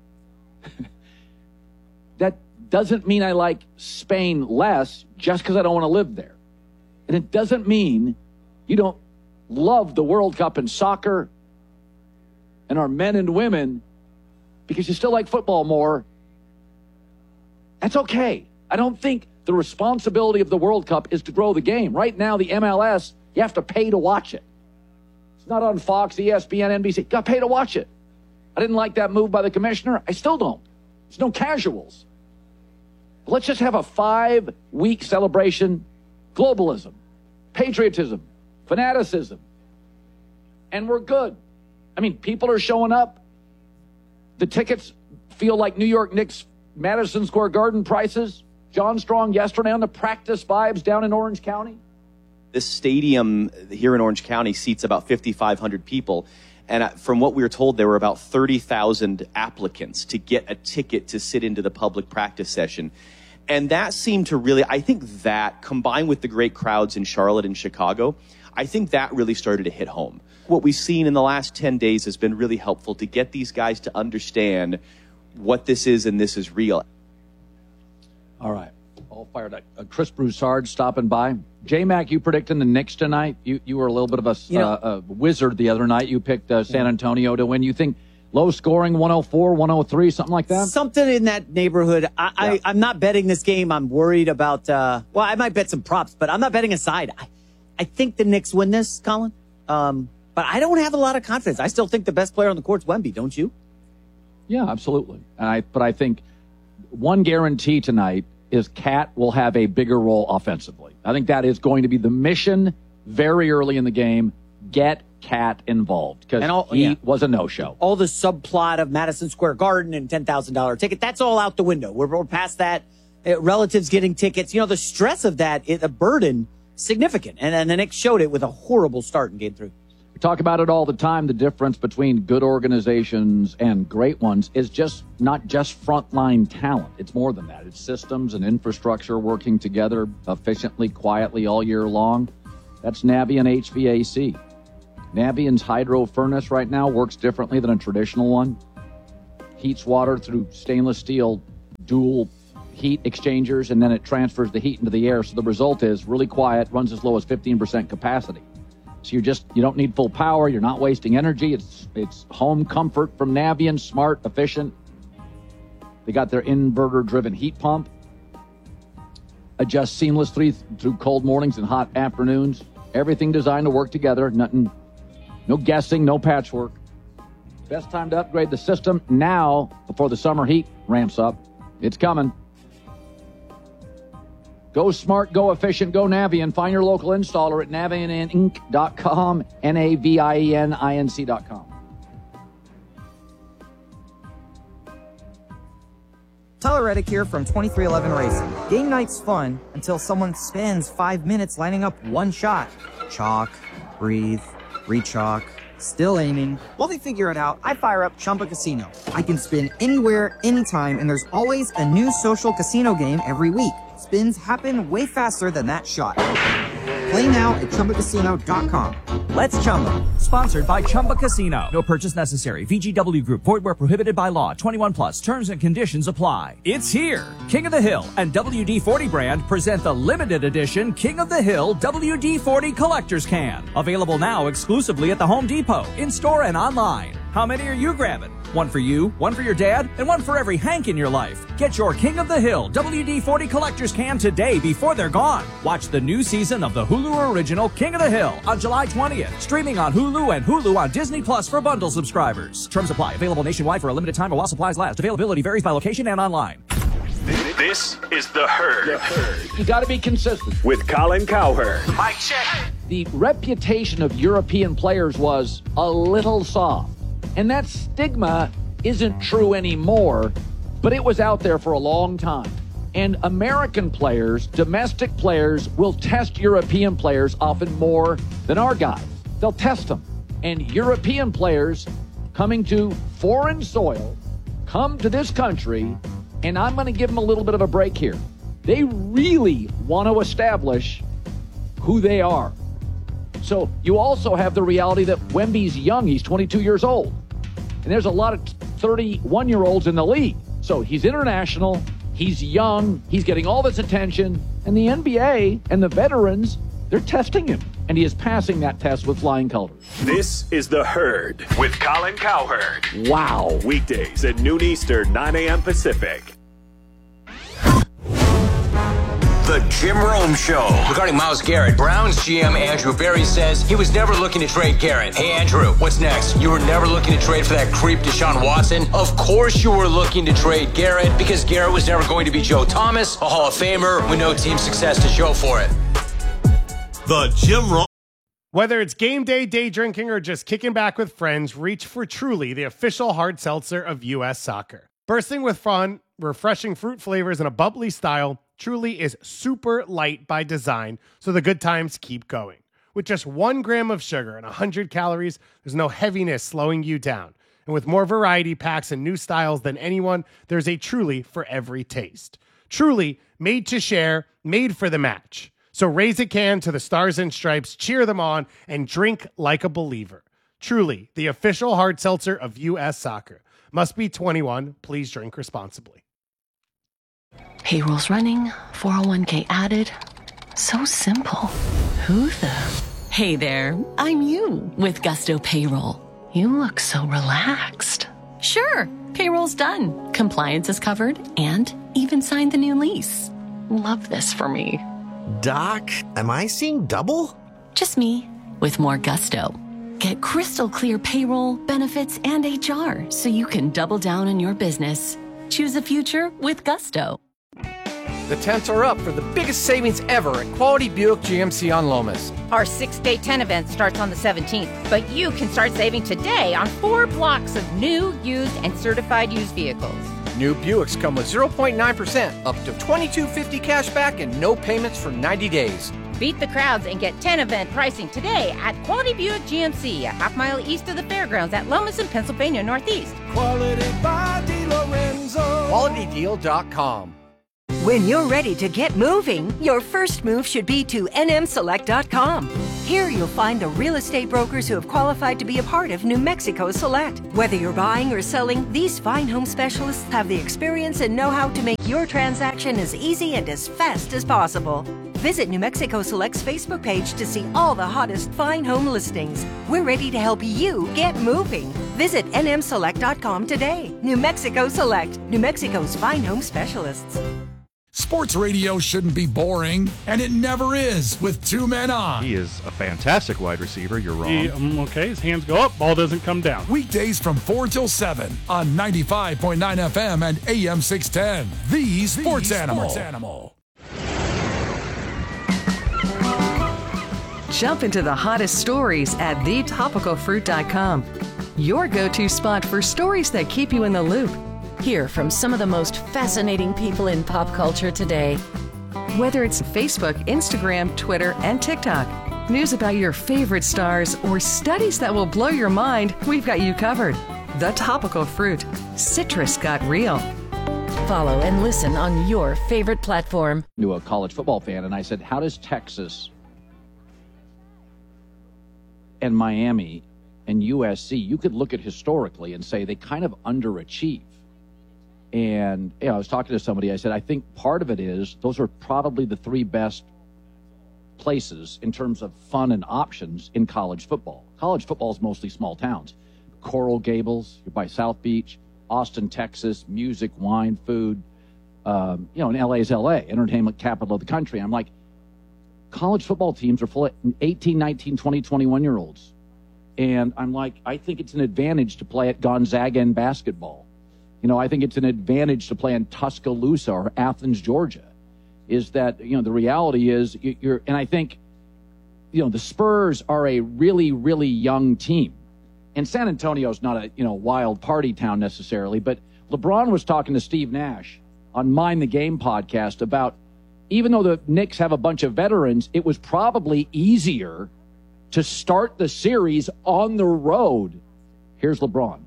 Speaker 2: That doesn't mean I like Spain less just because I don't want to live there. And it doesn't mean you don't love the World Cup and soccer and our men and women because you still like football more. That's okay. I don't think the responsibility of the World Cup is to grow the game. Right now, the MLS, you have to pay to watch it. It's not on Fox, ESPN, NBC. You got to pay to watch it. I didn't like that move by the commissioner. I still don't. There's no casuals. But let's just have a 5-week celebration. Globalism, patriotism, fanaticism. And we're good. I mean, people are showing up. The tickets feel like New York Knicks Madison Square Garden prices. John Strong yesterday on the practice vibes down in Orange County.
Speaker 5: This stadium here in Orange County seats about 5,500 people. And from what we were told, there were about 30,000 applicants to get a ticket to sit into the public practice session. And that seemed to really, I think that combined with the great crowds in Charlotte and Chicago, I think that really started to hit home. What we've seen in the last 10 days has been really helpful to get these guys to understand what this is and this is real.
Speaker 2: All right. All fired up. Chris Broussard stopping by. J-Mac, you predicting the Knicks tonight? You were a little bit of a wizard the other night. You picked San Antonio to win. You think low scoring, 104, 103, something like that?
Speaker 6: Something in that neighborhood. I'm not betting this game. I'm worried about, I might bet some props, but I'm not betting a side. I think the Knicks win this, Colin. But I don't have a lot of confidence. I still think the best player on the court's Wemby, don't you?
Speaker 2: Yeah, absolutely. But I think one guarantee tonight is Cat will have a bigger role offensively. I think that is going to be the mission very early in the game. Get cat involved because was a no-show.
Speaker 6: All the subplot of Madison Square Garden and $10,000 ticket, that's all out the window. We're past that. Relatives getting tickets. The stress of that, the burden, significant. And the Knicks showed it with a horrible start in Game 3.
Speaker 2: We talk about it all the time. The difference between good organizations and great ones is not just frontline talent. It's more than that. It's systems and infrastructure working together efficiently, quietly all year long. That's Navien HVAC. Navien's hydro furnace right now works differently than a traditional one. Heats water through stainless steel dual heat exchangers, and then it transfers the heat into the air. So the result is really quiet, runs as low as 15% capacity. So you don't need full power. You're not wasting energy. It's home comfort from Navien, smart, efficient. They got their inverter-driven heat pump. Adjusts seamlessly through cold mornings and hot afternoons. Everything designed to work together. Nothing, no guessing, no patchwork. Best time to upgrade the system now before the summer heat ramps up. It's coming. Go smart, go efficient, go Navien. Find your local installer at navieninc.com, NAVIENINC.com.
Speaker 7: Tyler Reddick here from 2311 Racing. Game night's fun until someone spends 5 minutes lining up one shot. Chalk, breathe, re-chalk, still aiming. While they figure it out, I fire up Chumba Casino. I can spin anywhere, anytime, and there's always a new social casino game every week. Spins happen way faster than that shot. Play now at ChumbaCasino.com. Let's Chumba.
Speaker 8: Sponsored by Chumba Casino. No purchase necessary. VGW Group. Void where prohibited by law. 21 plus. Terms and conditions apply. It's here. King of the Hill and WD-40 brand present the limited edition King of the Hill WD-40 Collector's Can. Available now exclusively at the Home Depot, in-store and online. How many are you grabbing? One for you, one for your dad, and one for every Hank in your life. Get your King of the Hill WD-40 Collector's Can today before they're gone. Watch the new season of the Hulu original King of the Hill on July 20th. Streaming on Hulu and Hulu on Disney Plus for bundle subscribers. Terms apply. Available nationwide for a limited time while supplies last. Availability varies by location and online.
Speaker 21: This is The Herd.
Speaker 2: You got to be consistent.
Speaker 21: With Colin Cowherd.
Speaker 12: Mic check.
Speaker 2: The reputation of European players was a little soft. And that stigma isn't true anymore, but it was out there for a long time. And American players, domestic players, will test European players often more than our guys. They'll test them. And European players coming to foreign soil come to this country, and I'm going to give them a little bit of a break here. They really want to establish who they are. So you also have the reality that Wemby's young. He's 22 years old. And there's a lot of 31-year-olds in the league. So he's international, he's young, he's getting all this attention, and the NBA and the veterans, they're testing him. And he is passing that test with flying colors.
Speaker 21: This is The Herd with Colin Cowherd.
Speaker 2: Wow.
Speaker 21: Weekdays at noon Eastern, 9 a.m. Pacific.
Speaker 12: The Jim Rome Show. Regarding Myles Garrett, Browns GM Andrew Berry says he was never looking to trade Garrett. Hey, Andrew, what's next? You were never looking to trade for that creep Deshaun Watson? Of course you were looking to trade Garrett because Garrett was never going to be Joe Thomas, a Hall of Famer with no team success to show for it.
Speaker 21: The Jim Rome.
Speaker 19: Whether it's game day, day drinking, or just kicking back with friends, reach for Truly, the official hard seltzer of U.S. soccer. Bursting with fun, refreshing fruit flavors, and a bubbly style, Truly is super light by design, so the good times keep going. With just 1 gram of sugar and 100 calories, there's no heaviness slowing you down. And with more variety packs and new styles than anyone, there's a Truly for every taste. Truly, made to share, made for the match. So raise a can to the Stars and Stripes, cheer them on, and drink like a believer. Truly, the official hard seltzer of U.S. soccer. Must be 21. Please drink responsibly.
Speaker 9: Payroll's running, 401k added. So simple. Who the? Hey there, I'm you with Gusto Payroll. You look so relaxed. Sure, payroll's done. Compliance is covered and even signed the new lease. Love this for me.
Speaker 10: Doc, am I seeing double?
Speaker 9: Just me with more gusto. Get crystal clear payroll, benefits, and HR so you can double down on your business. Choose a future with Gusto.
Speaker 11: The tents are up for the biggest savings ever at Quality Buick GMC on Lomas.
Speaker 13: Our 6-day tent event starts on the 17th, but you can start saving today on 4 blocks of new, used, and certified used vehicles.
Speaker 11: New Buicks come with 0.9%, up to $22.50 cash back, and no payments for 90 days.
Speaker 13: Beat the crowds and get 10 event pricing today at Quality Buick GMC, a half-mile east of the fairgrounds at Lomas in Pennsylvania Northeast.
Speaker 11: Quality by DeLorenzo. QualityDeal.com.
Speaker 14: When you're ready to get moving, your first move should be to nmselect.com. Here you'll find the real estate brokers who have qualified to be a part of New Mexico Select. Whether you're buying or selling, these fine home specialists have the experience and know-how to make your transaction as easy and as fast as possible. Visit New Mexico Select's Facebook page to see all the hottest fine home listings. We're ready to help you get moving. Visit nmselect.com today. New Mexico Select, New Mexico's fine home specialists.
Speaker 18: Sports radio shouldn't be boring, and it never is with two men on.
Speaker 15: He is a fantastic wide receiver. You're wrong.
Speaker 22: Okay, his hands go up, ball doesn't come down.
Speaker 18: Weekdays from 4 till 7 on 95.9 FM and AM 610. The Sports Animal.
Speaker 23: Jump into the hottest stories at thetopicalfruit.com. Your go-to spot for stories that keep you in the loop.
Speaker 9: Hear from some of the most fascinating people in pop culture today.
Speaker 23: Whether it's Facebook, Instagram, Twitter, and TikTok, news about your favorite stars, or studies that will blow your mind, we've got you covered. The Topical Fruit. Citrus got real.
Speaker 9: Follow and listen on your favorite platform.
Speaker 2: To a college football fan, and I said, how does Texas and Miami and USC, you could look at historically and say they kind of underachieve. And I was talking to somebody, I said, I think part of it is those are probably the 3 best places in terms of fun and options in college football. College football is mostly small towns. Coral Gables, you're by South Beach, Austin, Texas, music, wine, food. And LA is LA, entertainment capital of the country. I'm like, college football teams are full of 18, 19, 20, 21-year-olds. And I'm like, I think it's an advantage to play at Gonzaga in basketball. I think it's an advantage to play in Tuscaloosa or Athens, Georgia, is that, the reality is and I think, the Spurs are a really, really young team. And San Antonio's not a, wild party town necessarily, but LeBron was talking to Steve Nash on Mind the Game podcast about, even though the Knicks have a bunch of veterans, it was probably easier to start the series on the road. Here's LeBron.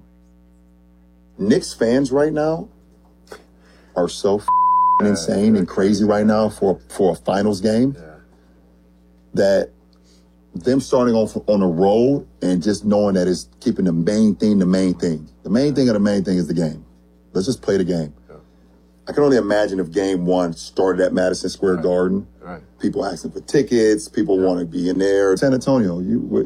Speaker 24: Knicks fans right now are so insane and crazy right now for a finals game that them starting off on the road and just knowing that it's keeping the main thing the main thing. The main thing of the main thing is the game. Let's just play the game. I can only imagine if game 1 started at Madison Square Garden. People asking for tickets, people want to be in there. San Antonio,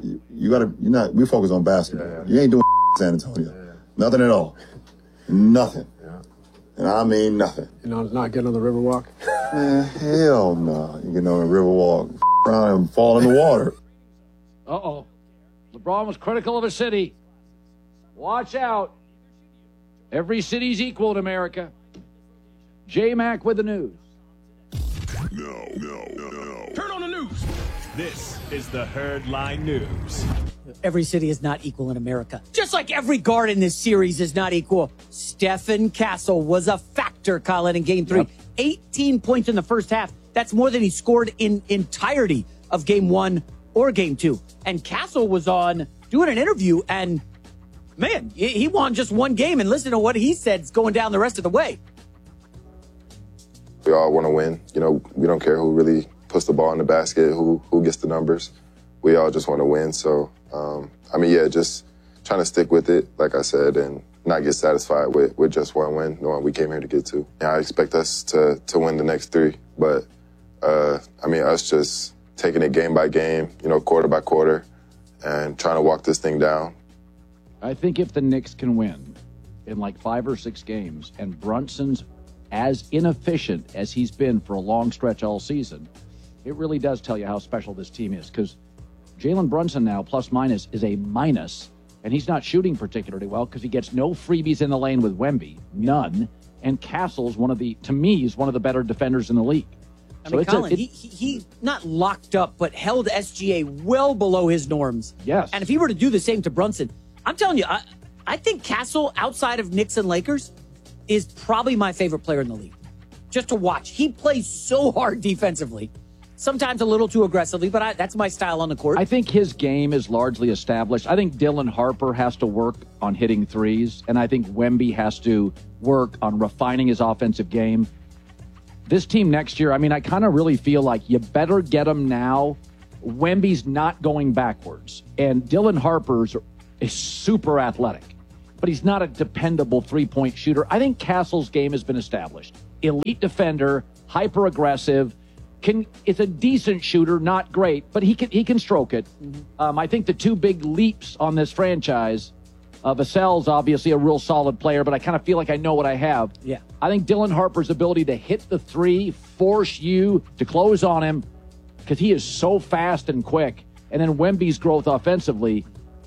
Speaker 24: we focus on basketball. You ain't doing San Antonio. Nothing at all. Nothing. And I mean nothing.
Speaker 25: Not getting on the Riverwalk?
Speaker 24: Man, hell no. You get on the Riverwalk, around and fall in the water.
Speaker 2: Uh-oh. LeBron was critical of a city. Watch out. Every city's equal in America. J-Mac with the news.
Speaker 21: No. Turn on the news. This is the Herdline News.
Speaker 6: Every city is not equal in America. Just like every guard in this series is not equal. Stephen Castle was a factor, Colin, in Game 3. Yep. 18 points in the first half. That's more than he scored in entirety of Game 1 or Game 2. And Castle was on doing an interview, and, man, he won just one game. And listen to what he said going down the rest of the way.
Speaker 26: We all want to win. We don't care who really puts the ball in the basket, who gets the numbers. We all just want to win. So, just trying to stick with it, like I said, and not get satisfied with just one win, knowing we came here to get 2. I expect us to win the next 3, but, us just taking it game by game, quarter by quarter, and trying to walk this thing down.
Speaker 2: I think if the Knicks can win in like 5 or 6 games, and Brunson's as inefficient as he's been for a long stretch all season, it really does tell you how special this team is, because Jalen Brunson now, plus minus, is a minus, and he's not shooting particularly well because he gets no freebies in the lane with Wemby, none, and Castle's to me, is one of the better defenders in the league.
Speaker 6: I mean, Colin, he not locked up, but held SGA well below his norms.
Speaker 2: Yes.
Speaker 6: And if he were to do the same to Brunson, I'm telling you, I think Castle, outside of Knicks and Lakers, is probably my favorite player in the league. Just to watch. He plays so hard defensively. Sometimes a little too aggressively, but that's my style on the court.
Speaker 2: I think his game is largely established. I think Dylan Harper has to work on hitting threes, and I think Wemby has to work on refining his offensive game. This team next year, I mean, I kind of really feel like you better get him now. Wemby's not going backwards, and Dylan Harper is super athletic, but he's not a dependable three-point shooter. I think Castle's game has been established. Elite defender, hyper-aggressive, it's a decent shooter, not great, but he can stroke it. I think the two big leaps on this franchise, Vassell's obviously a real solid player, but I kind of feel like I know what I have.
Speaker 6: Yeah.
Speaker 2: I think Dylan Harper's ability to hit the three, force you to close on him, because he is so fast and quick, and then Wemby's growth offensively.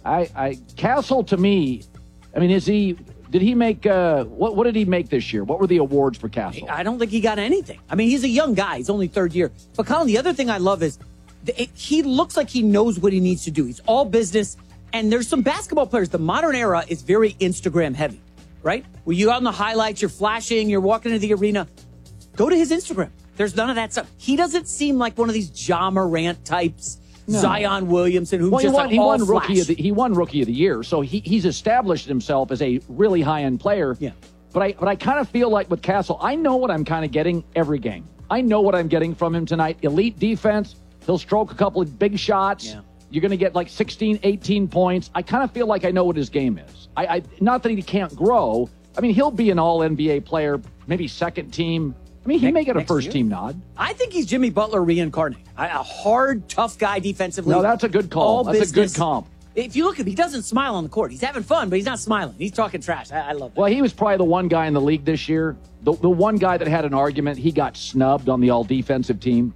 Speaker 2: Castle, to me, I mean, did he make, what did he make this year? What were the awards for Castle?
Speaker 6: I don't think he got anything. I mean, he's a young guy. He's only third year. But Colin, the other thing I love is he looks like he knows what he needs to do. He's all business. And there's some basketball players. The modern era is very Instagram heavy, right? Where you're on the highlights, you're flashing, you're walking into the arena. Go to his Instagram. There's none of that stuff. He doesn't seem like one of these Ja Morant types. No. Zion Williamson, who he won
Speaker 2: rookie of the year, so he's established himself as a really high-end player.
Speaker 6: Yeah.
Speaker 2: But I kind of feel like with Castle, I know what I'm kind of getting every game. I know what I'm getting from him tonight. Elite defense. He'll stroke a couple of big shots.
Speaker 6: Yeah.
Speaker 2: You're going to get like 16, 18 points. I kind of feel like I know what his game is. I not that he can't grow. I mean, he'll be an all-NBA player, maybe second team. I mean, he may get a first-team nod.
Speaker 6: I think he's Jimmy Butler reincarnate. A hard, tough guy defensively.
Speaker 2: No, that's a good call. That's a good comp.
Speaker 6: If you look at him, he doesn't smile on the court. He's having fun, but he's not smiling. He's talking trash. I love that.
Speaker 2: Well, he was probably the one guy in the league this year. The one guy that had an argument, he got snubbed on the all-defensive team.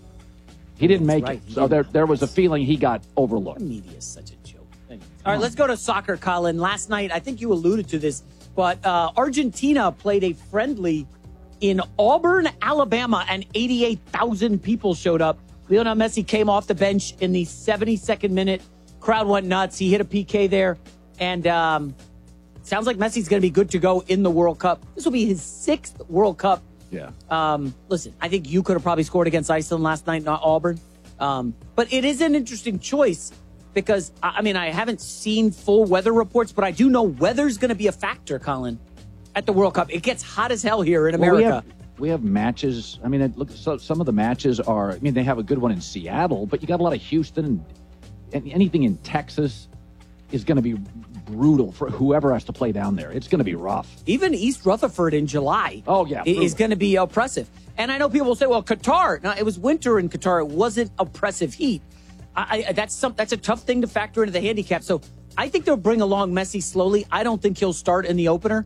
Speaker 2: He didn't make it. So there was a feeling he got overlooked.
Speaker 6: The media is such a joke. All right, let's go to soccer, Colin. Last night, I think you alluded to this, but Argentina played a friendly in Auburn, Alabama, and 88,000 people showed up. Lionel Messi came off the bench in the 72nd minute. Crowd went nuts. He hit a PK there. And sounds like Messi's going to be good to go in the World Cup. This will be his 6th World Cup.
Speaker 2: Yeah.
Speaker 6: Listen, I think you could have probably scored against Iceland last night, not Auburn. But it is an interesting choice because, I mean, I haven't seen full weather reports, but I do know weather's going to be a factor, Colin, at the World Cup. It gets hot as hell here in America.
Speaker 2: We have matches. I mean, look, some of the matches are, I mean, they have a good one in Seattle, but you got a lot of Houston and anything in Texas is going to be brutal for whoever has to play down there. It's going to be rough.
Speaker 6: Even East Rutherford in July is going to be oppressive. And I know people will say, well, Qatar, no, it was winter in Qatar. It wasn't oppressive heat. That's a tough thing to factor into the handicap. So I think they'll bring along Messi slowly. I don't think he'll start in the opener.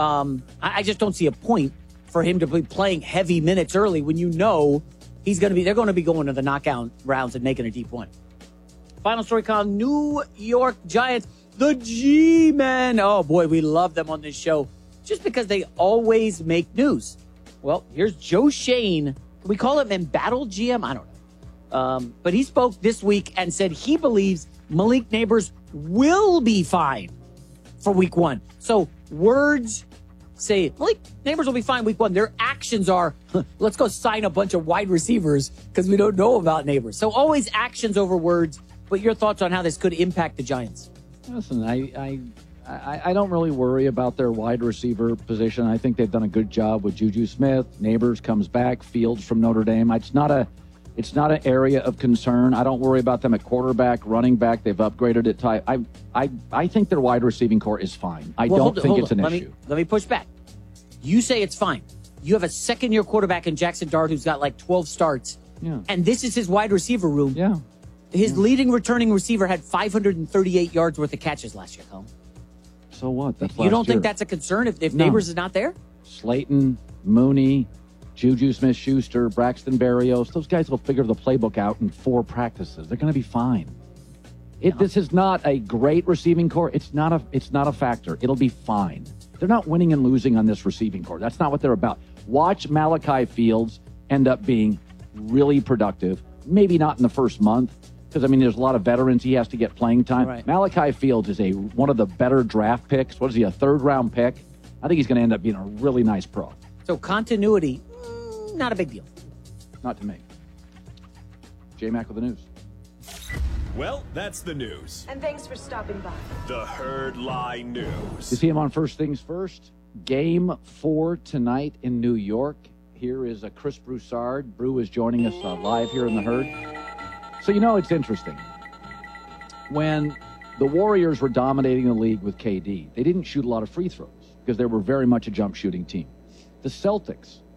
Speaker 6: I just don't see a point for him to be playing heavy minutes early when you know they're going to be going to the knockout rounds and making a deep one. Final story, Colin. New York Giants, the G-Men. Oh, boy, we love them on this show just because they always make news. Well, here's Joe Shane. Can we call him embattled GM? I don't know. But he spoke this week and said he believes Malik Neighbors will be fine for week 1. So words say Malik Neighbors will be fine week 1. Their actions are, let's go sign a bunch of wide receivers because we don't know about Neighbors. So always actions over words. But your thoughts on how this could impact the Giants?
Speaker 2: Listen, I don't really worry about their wide receiver position. I think they've done a good job with Juju Smith. Neighbors comes back. Fields from Notre Dame. It's not an area of concern. I don't worry about them at quarterback, running back. They've upgraded it. I think their wide receiving core is fine. I don't think it's an issue.
Speaker 6: Let me push back. You say it's fine. You have a second-year quarterback in Jackson Dart who's got like 12 starts.
Speaker 2: Yeah.
Speaker 6: And this is his wide receiver room.
Speaker 2: Yeah.
Speaker 6: His leading returning receiver had 538 yards worth of catches last year, Colin.
Speaker 2: So what? That's
Speaker 6: you don't think that's a concern if Neighbors is not there?
Speaker 2: Slayton, Mooney, Juju Smith-Schuster, Braxton Berrios, those guys will figure the playbook out in 4 practices. They're going to be fine. This is not a great receiving core. It's not a factor. It'll be fine. They're not winning and losing on this receiving corps. That's not what they're about. Watch Malachi Fields end up being really productive. Maybe not in the first month, because, I mean, there's a lot of veterans. He has to get playing time.
Speaker 6: Right.
Speaker 2: Malachi Fields is one of the better draft picks. What is he, a third-round pick? I think he's going to end up being a really nice pro.
Speaker 6: So continuity, not a big deal.
Speaker 2: Not to me. J-Mac with the news.
Speaker 21: Well, that's the news.
Speaker 1: And thanks for stopping by.
Speaker 21: The Herd Lie News.
Speaker 2: You see him on First Things First. Game 4 tonight in New York. Here is Chris Broussard. Brew is joining us live here in the Herd. So, it's interesting. When the Warriors were dominating the league with KD, they didn't shoot a lot of free throws because they were very much a jump shooting team. The Celtics